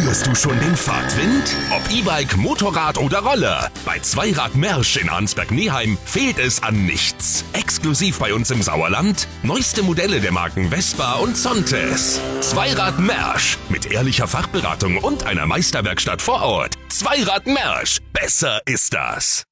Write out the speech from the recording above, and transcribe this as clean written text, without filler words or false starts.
Spürst du schon den Fahrtwind? Ob E-Bike, Motorrad oder Roller, bei Zweirad Mersch in Arnsberg-Neheim fehlt es an nichts. Exklusiv bei uns im Sauerland neueste Modelle der Marken Vespa und Zontes. Zweirad Mersch mit ehrlicher Fachberatung und einer Meisterwerkstatt vor Ort. Zweirad Mersch, besser ist das.